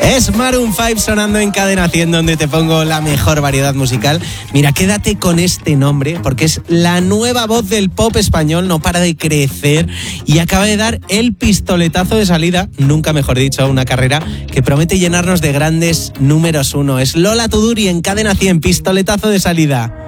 Es Maroon 5 sonando en Cadena 100, donde te pongo la mejor variedad musical. Mira, quédate con este nombre, porque es la nueva voz del pop español, no para de crecer y acaba de dar el pistoletazo de salida, nunca mejor dicho, a una carrera que promete llenarnos de grandes números uno. Es Lola Tuduri en Cadena 100, pistoletazo de salida.